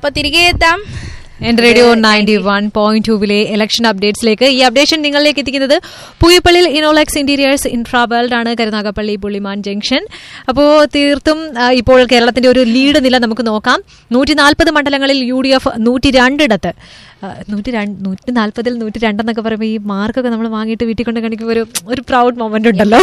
അപ്പൊ തിരികെ എത്താം റേഡിയോ 91.2 ഇലക്ഷൻ അപ്ഡേറ്റ്സിലേക്ക്. ഈ അപ്ഡേഷൻ നിങ്ങളിലേക്ക് എത്തിക്കുന്നത് പൂയപ്പള്ളിയിൽ ഇനോലെക്സ് ഇന്റീരിയേഴ്സ് ഇൻഫ്രാവേൾഡ് ആണ്, കരുനാഗപ്പള്ളി പുള്ളിമാൻ ജംഗ്ഷൻ. അപ്പോൾ തീർത്തും ഇപ്പോൾ കേരളത്തിന്റെ ഒരു ലീഡ് നില നമുക്ക് നോക്കാം. 140 മണ്ഡലങ്ങളിൽ UDF 102 140 102 എന്നൊക്കെ പറയുമ്പോൾ ഈ മാർക്കൊക്കെ നമ്മൾ വാങ്ങിയിട്ട് വീട്ടിൽ കൊണ്ട് കാണിക്കുമ്പോൾ ഒരു പ്രൗഡ് മൊമെന്റ് ഉണ്ടല്ലോ.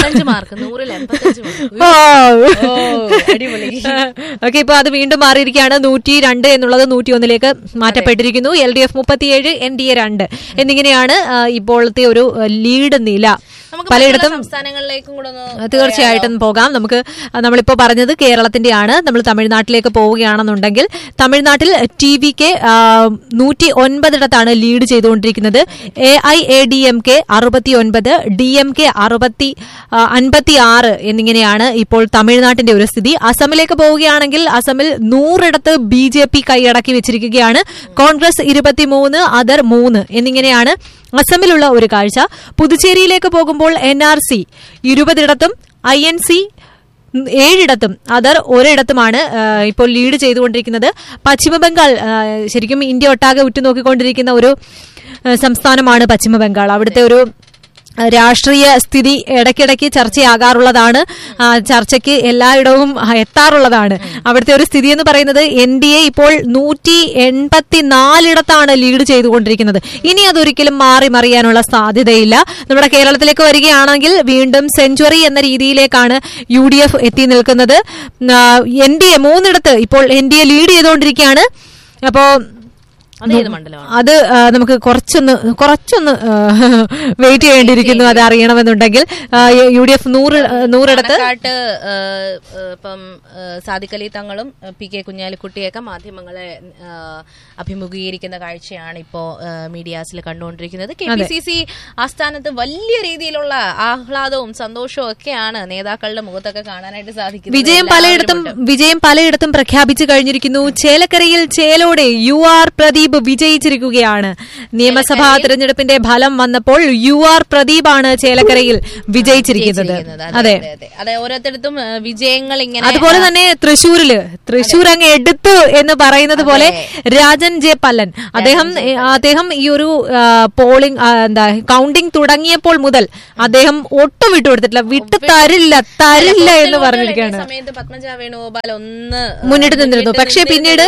ഓക്കെ, ഇപ്പൊ അത് വീണ്ടും മാറിയിരിക്കുകയാണ്. 102 എന്നുള്ളത് 101 മാറ്റപ്പെട്ടിരിക്കുന്നു. LDF 37, NDA 2 എന്നിങ്ങനെയാണ് ഇപ്പോഴത്തെ ഒരു ലീഡ് നില. പലയിടത്തും തീർച്ചയായിട്ടും പോകാം. നമ്മളിപ്പോ പറഞ്ഞത് കേരളത്തിന്റെയാണ്. നമ്മൾ തമിഴ്നാട്ടിലേക്ക് പോവുകയാണെന്നുണ്ടെങ്കിൽ തമിഴ്നാട്ടിൽ TVK 109 ലീഡ് ചെയ്തുകൊണ്ടിരിക്കുന്നത്. AIADMK 69, DMK 56 എന്നിങ്ങനെയാണ് ഇപ്പോൾ തമിഴ്നാട്ടിന്റെ ഒരു സ്ഥിതി. അസമിലേക്ക് പോവുകയാണെങ്കിൽ അസമിൽ 100 BJP കൈയടക്കി വെച്ചിരിക്കുകയാണ്. കോൺഗ്രസ് 23, അതർ 3 എന്നിങ്ങനെയാണ് അസമിലുള്ള ഒരു കാഴ്ച. പുതുച്ചേരിയിലേക്ക് പോകുമ്പോൾ NRC 20 INC 7 അതർ 1 ഇപ്പോൾ ലീഡ് ചെയ്തുകൊണ്ടിരിക്കുന്നത്. പശ്ചിമബംഗാൾ ശരിക്കും ഇന്ത്യ ഒട്ടാകെ ഉറ്റുനോക്കിക്കൊണ്ടിരിക്കുന്ന ഒരു സംസ്ഥാനമാണ് പശ്ചിമബംഗാൾ. അവിടുത്തെ ഒരു രാഷ്ട്രീയ സ്ഥിതി ഇടയ്ക്കിടയ്ക്ക് ചർച്ചയാകാറുള്ളതാണ്, ചർച്ചയ്ക്ക് എല്ലായിടവും എത്താറുള്ളതാണ്. അവിടുത്തെ ഒരു സ്ഥിതി എന്ന് പറയുന്നത് NDA ഇപ്പോൾ 184 ലീഡ് ചെയ്തുകൊണ്ടിരിക്കുന്നത്. ഇനി അതൊരിക്കലും മറിയാനുള്ള സാധ്യതയില്ല. നമ്മുടെ കേരളത്തിലേക്ക് വരികയാണെങ്കിൽ വീണ്ടും സെഞ്ചുറി എന്ന രീതിയിലേക്കാണ് UDF എത്തി നിൽക്കുന്നത്. NDA 3 ഇപ്പോൾ NDA ലീഡ് ചെയ്തുകൊണ്ടിരിക്കുകയാണ്. അപ്പോ അത് നമുക്ക് കുറച്ചൊന്ന് വെയിറ്റ് ചെയ്യേണ്ടിയിരിക്കുന്നു. അത് അറിയണമെന്നുണ്ടെങ്കിൽ UDF 100 ഇപ്പം സാദിഖ് അലി തങ്ങളും PK കുഞ്ഞാലിക്കുട്ടിയൊക്കെ മാധ്യമങ്ങളെ അഭിമുഖീകരിക്കുന്ന കാഴ്ചയാണ് ഇപ്പോ മീഡിയാസിൽ കണ്ടുകൊണ്ടിരിക്കുന്നത്. KPCC ആസ്ഥാനത്ത് വലിയ രീതിയിലുള്ള ആഹ്ലാദവും സന്തോഷവും ഒക്കെയാണ് നേതാക്കളുടെ മുഖത്തൊക്കെ കാണാനായിട്ട് സാധിക്കുന്നത്. വിജയം പലയിടത്തും പ്രഖ്യാപിച്ചു കഴിഞ്ഞിരിക്കുന്നു. ചേലക്കരയിൽ ചേലോടെ UR പ്രദീപ് വിജയിച്ചിരിക്കുകയാണ്. നിയമസഭാ തെരഞ്ഞെടുപ്പിന്റെ ഫലം വന്നപ്പോൾ UR പ്രദീപാണ് ചേലക്കരയിൽ വിജയിച്ചിരിക്കുന്നത്. അതെ, ഓരോരുത്തടത്തും വിജയങ്ങൾ ഇങ്ങനെ. അതുപോലെ തന്നെ തൃശൂർ അങ്ങ് എടുത്തു എന്ന് പറയുന്നത് പോലെ രാജൻ ജെ പല്ലൻ അദ്ദേഹം ഈ ഒരു പോളിംഗ് കൗണ്ടിംഗ് തുടങ്ങിയപ്പോൾ മുതൽ അദ്ദേഹം ഒട്ടും വിട്ടു തരില്ല എന്ന് പറഞ്ഞിരിക്കുകയാണ്. സമയത്ത് പത്മജ വേണുഗോപാൽ മുന്നിട്ട് നിന്നിരുന്നു. പക്ഷെ പിന്നീട്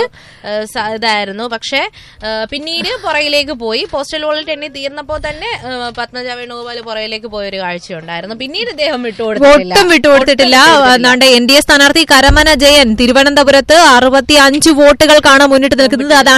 പിന്നീട് പുറയിലേക്ക് പോയി. പോസ്റ്റൽ വോട്ട് എണ്ണി തീർന്നപ്പോ തന്നെ പത്മജ വേണുഗോപാൽ പുറയിലേക്ക് പോയ ഒരു കാഴ്ചയുണ്ടായിരുന്നു. പിന്നീട് ഇദ്ദേഹം ഒട്ടും വിട്ടുകൊടുത്തിട്ടില്ല. എന്നാണ്ട് NDA സ്ഥാനാർത്ഥി കരമന ജയൻ തിരുവനന്തപുരത്ത് 65 വോട്ടുകൾക്കാണ് മുന്നിട്ട് നിൽക്കുന്നത്. അതാണ്